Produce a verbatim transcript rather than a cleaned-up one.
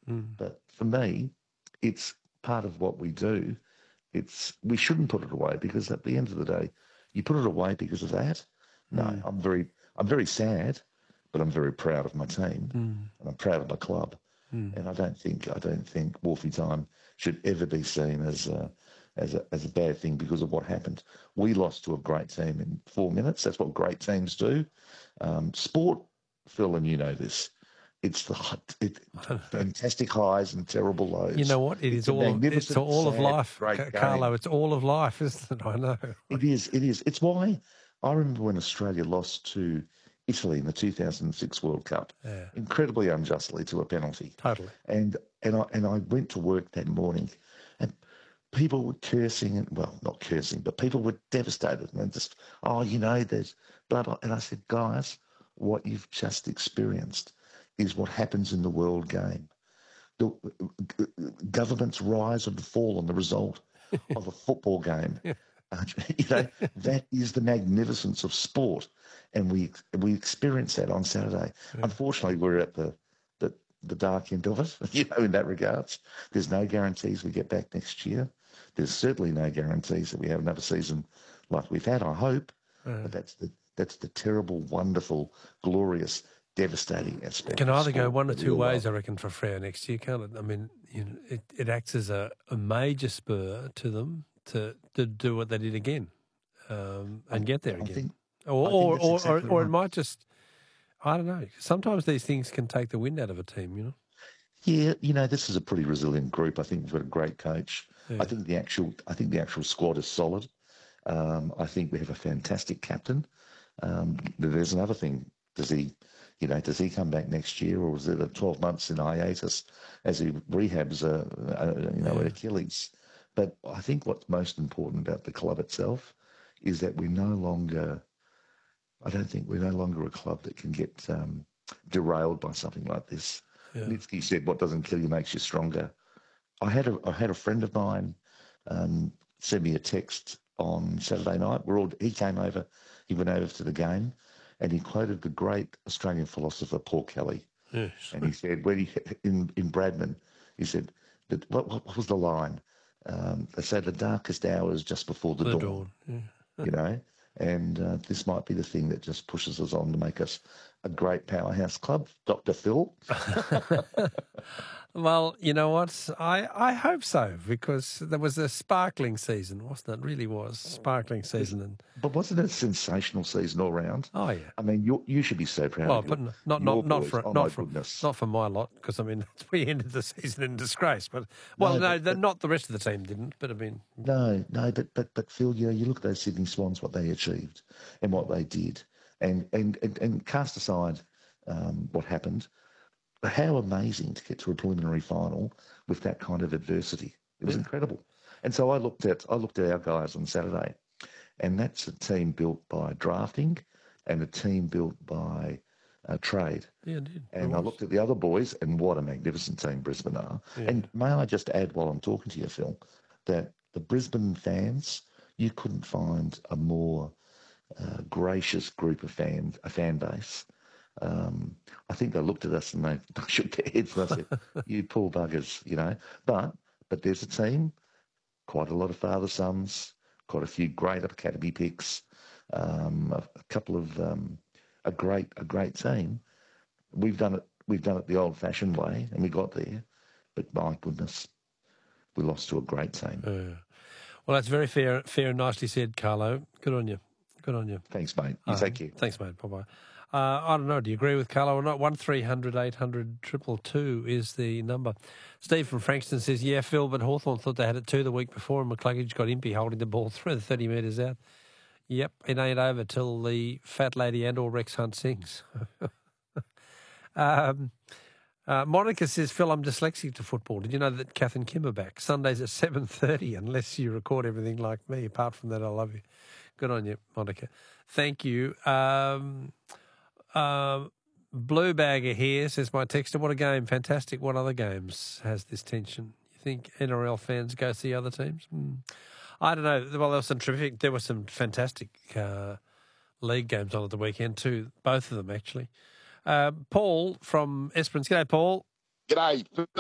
Mm. But for me, it's part of what we do. It's we shouldn't put it away because at the end of the day, you put it away because of that. No, Mm. I'm very I'm very sad, but I'm very proud of my team Mm. and I'm proud of my club. Mm. And I don't think I don't think Wolfie time should ever be seen as a, as a as a bad thing because of what happened. We lost to a great team in four minutes. That's what great teams do. Um, sport, Phil, and you know this. It's the it, fantastic highs and terrible lows. You know what? It it's is a all. Of, it's magnificent, all of sad, life, great Ca- game. Carlo. It's all of life, isn't it? I know. It is. It is. It's why I remember when Australia lost to Italy in the two thousand six World Cup, Yeah. incredibly unjustly to a penalty. Totally. And and I and I went to work that morning, and people were cursing and well, not cursing, but people were devastated and just, oh, you know, there's blah blah. And I said, guys, what you've just experienced is what happens in the world game. The governments rise and fall on the result of a football game. Uh, you know, that is the magnificence of sport, and we we experienced that on Saturday. Yeah. Unfortunately, we're at the, the the dark end of it. You know, in that regards, there's no guarantees we get back next year. There's certainly no guarantees that we have another season like we've had. I hope, Yeah. but that's the that's the terrible, wonderful, glorious, devastating aspect. It can either go one or two ways, love. I reckon, for Freo next year, can't it? I mean, you know, it, it acts as a, a major spur to them to, to do what they did again um, and I, get there I again. think, or I or, think or, exactly or, or it right. might just, I don't know. Sometimes these things can take the wind out of a team, you know? Yeah, you know, this is a pretty resilient group. I think we've got a great coach. Yeah. I think the actual I think the actual squad is solid. Um, I think we have a fantastic captain. Um, there's another thing. Does he, you know, does he come back next year, or is it a twelve months in hiatus as he rehabs, a, a you know, Yeah. an Achilles? But I think what's most important about the club itself is that we're no longer. I don't think we're no longer a club that can get um, derailed by something like this. Yeah. Nitsky said, "What doesn't kill you makes you stronger." I had a I had a friend of mine um, send me a text on Saturday night. We're all he came over, he went over to the game, and he quoted the great Australian philosopher Paul Kelly. Yes. And he said, when he in in Bradman, he said that what what was the line? Um, they say the darkest hour is just before the, The dawn. dawn. Yeah. You know, and uh, this might be the thing that just pushes us on to make us a great powerhouse club, Doctor Phil. Well, you know what? I, I hope so, because there was a sparkling season, wasn't it? It really was sparkling season. And But wasn't it a sensational season all round? oh yeah. I mean, you you should be so proud Well, of but your, not your not not boys. for Oh, not my for goodness. not for my lot, because I mean we ended the season in disgrace. But well, No, no, but- the, but- not the rest of the team didn't. But I mean, No, no, but but but Phil, you know, you look at those Sydney Swans, what they achieved and what they did, and and and, and cast aside um, what happened. How amazing to get to a preliminary final with that kind of adversity. It was Yeah. incredible. And so I looked at I looked at our guys on Saturday, and that's a team built by drafting and a team built by uh, trade. yeah, it did. And It I was. looked at the other boys, and what a magnificent team Brisbane are. Yeah. And may I just add, while I'm talking to you, Phil, that the Brisbane fans, you couldn't find a more uh, gracious group of fan, a fan base. Um, I think they looked at us and they, they shook their heads and I said, "You poor buggers," you know. But but there's a team, quite a lot of father sons, quite a few great academy picks, um, a, a couple of um, a great a great team. We've done it. We've done it the old-fashioned way, and we got there. But my goodness, we lost to a great team. Yeah. Well, that's very fair, fair and nicely said, Carlo. Good on you. Good on you. Thanks, mate. You Uh, take care. Thanks, mate. Bye bye. Uh, I don't know. Do you agree with Carlo or not? One three hundred eight hundred triple two is the number. Steve from Frankston says, "Yeah, Phil, but Hawthorn thought they had it two the week before, and McCluggage got impy holding the ball through the thirty metres out. Yep, it ain't over till the fat lady and or Rex Hunt sings." um, uh, Monica says, "Phil, I'm dyslexic to football. Did you know that Kath and Kim are back? Sundays at seven thirty, unless you record everything like me. Apart from that, I love you." Good on you, Monica. Thank you. Um, um, Blue Bagger here says, "My texter, what a game. Fantastic. What other games has this tension? You think N R L fans go see other teams?" Hmm. I don't know. Well, there was some terrific, there were some fantastic uh, league games on at the weekend too. Both of them, actually. Uh, Paul from Esperance. G'day, Paul. G'day.